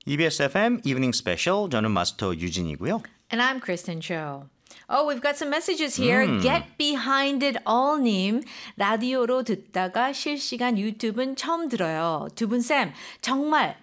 EBS FM Evening Special. 저는 마스터 유진이고요. And I'm Kristen Cho. Oh, we've got some messages here. Get Behind It All님. 라디오로 듣다가 실시간 유튜브는 처음 들어요. 두 분 쌤, 정말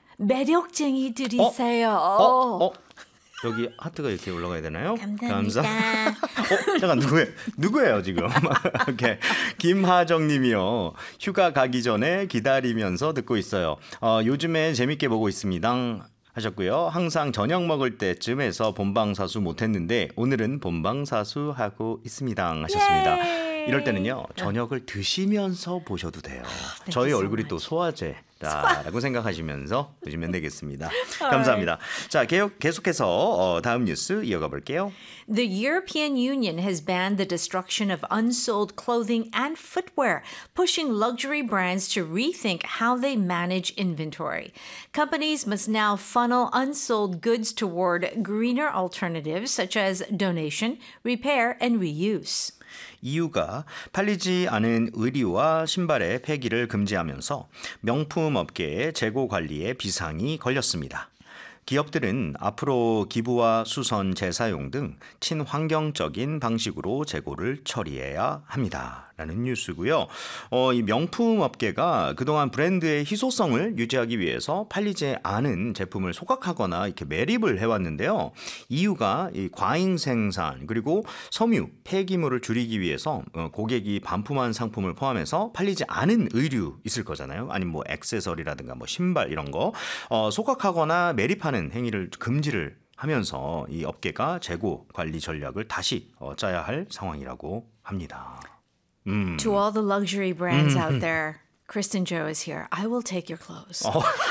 매력쟁이들이세요. 여기 하트가 이렇게 올라가야 되나요? 감사합니다. 잠깐 누구예요 지금? 오케이. 김하정님이요. 휴가 가기 전에 기다리면서 듣고 있어요. 요즘에 재밌게 보고 있습니다. 하셨고요. 항상 저녁 먹을 때쯤에서 본방사수 못했는데 오늘은 본방사수 하고 있습니다. 하셨습니다. 예이. 이럴 때는요. 저녁을 드시면서 보셔도 돼요. 저희 so 얼굴이 또 소화제라고 생각하시면서 보시면 되겠습니다. 감사합니다. 자, 계속해서 다음 뉴스 이어가 볼게요. The European Union has banned the destruction of unsold clothing and footwear, pushing luxury brands to rethink how they manage inventory. Companies must now funnel unsold goods toward greener alternatives such as donation, repair, and reuse. EU가 팔리지 않은 의류와 신발의 폐기를 금지하면서 명품 업계의 재고 관리에 비상이 걸렸습니다. 기업들은 앞으로 기부와 수선 재사용 등 친환경적인 방식으로 재고를 처리해야 합니다. 라는 뉴스고요. 이 명품 업계가 그동안 브랜드의 희소성을 유지하기 위해서 팔리지 않은 제품을 소각하거나 이렇게 매립을 해왔는데요. EU가 이 과잉 생산 그리고 섬유, 폐기물을 줄이기 위해서 고객이 반품한 상품을 포함해서 팔리지 않은 의류 있을 거잖아요. 아니면 뭐 액세서리라든가 뭐 신발 이런 거 소각하거나 매립하는 행위를 금지를 하면서 이 업계가 재고 관리 전략을 다시 짜야 할 상황이라고 합니다. To all the luxury brands out there, Kristen Joe is here. I will take your clothes.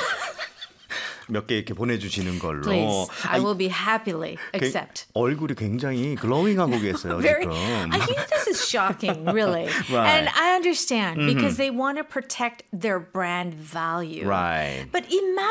몇 개 이렇게 보내주시는 걸로. Please, I will be happily accept. 얼굴이 굉장히 글로잉하고 계세요 지금. I think this is shocking, really. Right. And I understand because they want to protect their brand value. Right. But imagine